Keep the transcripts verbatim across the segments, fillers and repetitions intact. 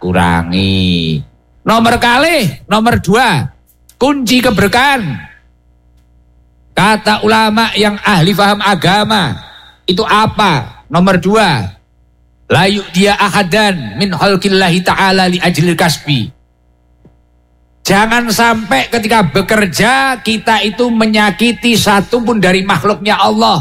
kurangi. Nomor kalih, nomor dua, kunci keberkahan. Kata ulama yang ahli faham agama, itu apa? Nomor dua, la yu'diya ahadan min khalqillahi ta'ala li ajlil kasbi. Jangan sampai ketika bekerja kita itu menyakiti satu pun dari makhluknya Allah.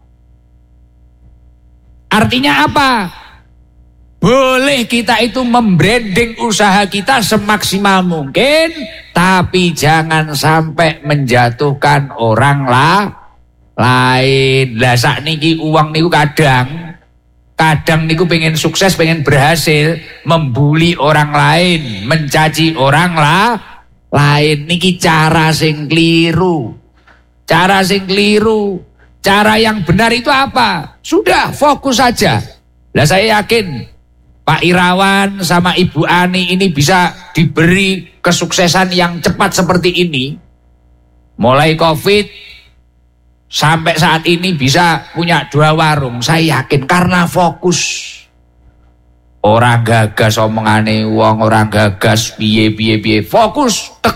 Artinya apa? Boleh kita itu membranding usaha kita semaksimal mungkin, tapi jangan sampai menjatuhkan orang lah lain. Lah sakniki uang niku kadang kadang niku pengen sukses, pengen berhasil, membuli orang lain, mencaci orang lah lain. Niki cara sing keliru. Cara sing keliru. Cara yang benar itu apa? Sudah fokus saja. Lah saya yakin Pak Irawan sama Ibu Ani ini bisa diberi kesuksesan yang cepat seperti ini. Mulai Covid sampai saat ini bisa punya dua warung. Saya yakin karena fokus. Orang gagas omongane wong, orang gagas piye piye piye, fokus tek.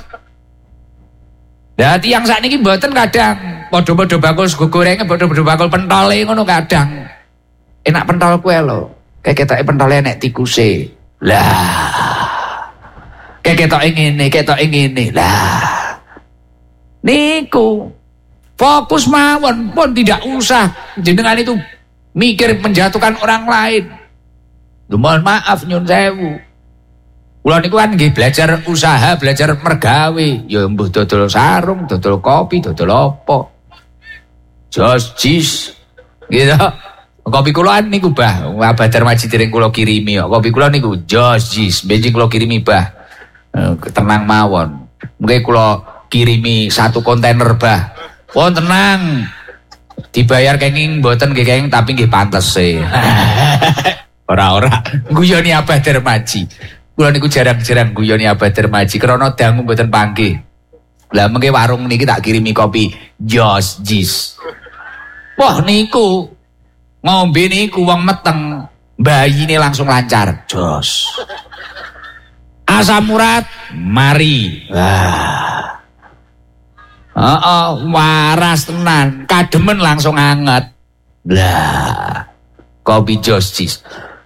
Dadi yang saat ini mboten kadang padha-padha bakul sego gorenge, padha-padha bakul pentole ngono kadang. Enak pentol kue lho. Kayak ketoke pentole nek tikuse. Lah. Kayak ketoke ngene, ketoke ngene. Lah. Niku fokus mawon pun tidak usah jenengan itu mikir menjatuhkan orang lain. Duh, mohon maaf nyun sewu. Kula niku kan nggih belajar usaha, belajar mergawe. Ya mbuh dodol sarung, dodol kopi, dodol apa. Jos jis. Gitu. Kopi kula niku bah, Badar Maji dereng kula kirimi kok. Kopi kula niku jos jis, benjing kula kirimi bah. Tenang mawon. Mungkin kula kirimi satu kontainer bah. Oh tenang. Dibayar kenging mboten nggih kenging tapi nggih pantes e. Ora-ora guyoni Badar Maji. Kula niku jarang-jarang guyoni Badar Maji krana dangu mboten panggih. Lah mengke warung niki tak kirimi kopi jos jis. Wah niku ngombe niku wong meteng, bayine langsung lancar. Jos. Asam urat mari. Wah. Heeh, waras tenan, kademen langsung anget. Lah. Kopi jos jis.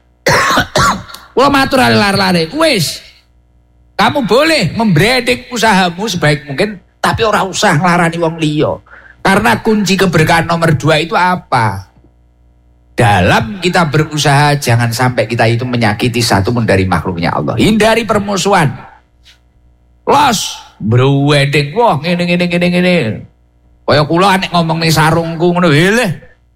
Kula matur lar-lare, wis. Kamu boleh membranding usahamu sebaik mungkin, tapi ora usah nglarani wong liya. Karena kunci keberkahan nomor dua itu apa? Dalam kita berusaha jangan sampai kita itu menyakiti satu pun dari makhluknya Allah. Hindari permusuhan. Los, bro wedding, wah ngene ngene ngene ngene. Kaya kula nek ngomong nih sarungku ngono lho.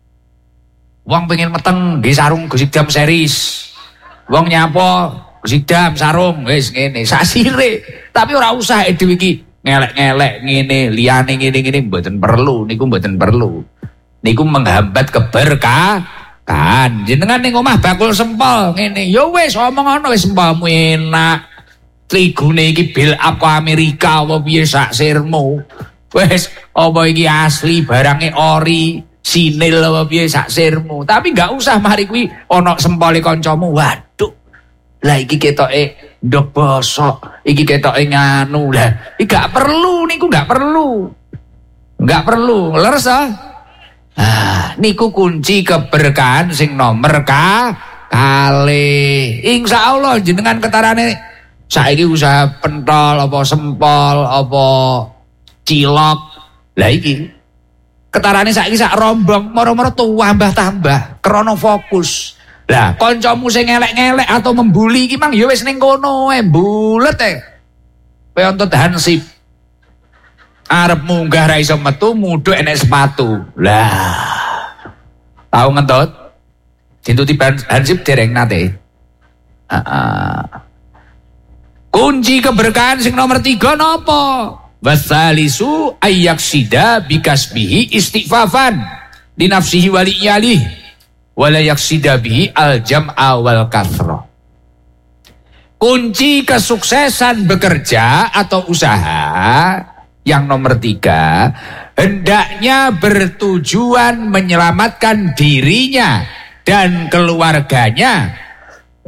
Wong pengen meteng nggih sarung Gusidam series. Wong nyapa Gusidam sarung wis ngene sasire. Tapi ora usah dhewe iki ngelek-ngelek ngene, liyane ngene-ngene mboten perlu, niku mboten perlu. Niku menghambat keberkah. Kan jenengan ning omah bakul sempol ngene ya wis omong ana wis sempolmu enak trigune iki build up ke Amerika apa piye sak sirmu wis apa iki asli barange ori sinil apa piye sak sirmu tapi enggak usah mari kuwi ana sempole kancamu waduh lah iki ketoke ndok bosok iki ketoke nganu lah iki gak perlu niku gak perlu gak perlu leres ah. Ah, niku kunci keberkahan sing nomor ka kali. Insyaallah jenengan ketarane saiki usaha pentol apa sempol apa cilok. Lah iki ketarane saiki sak rombong moro-moro tambah-tambah krana fokus. Lah kancamu sing ngelek-ngelek atau membuli iki mang ya wis ning kono ae bulet e. Kowe ontot hansip. Arep munggah ra iso metu mudhuk enek sepatu. Lah. Tahu ngentut? Dintuti hansip dereng nate. Heeh. Kunci keberkahan sing nomor tiga napa? Wasalisu ayyaksida bikasbihi istighfafan li nafsihi wa li iyalihi wa la yaksida bihi al jam'a wal kathra. Kunci kesuksesan bekerja atau usaha yang nomor tiga, hendaknya bertujuan menyelamatkan dirinya dan keluarganya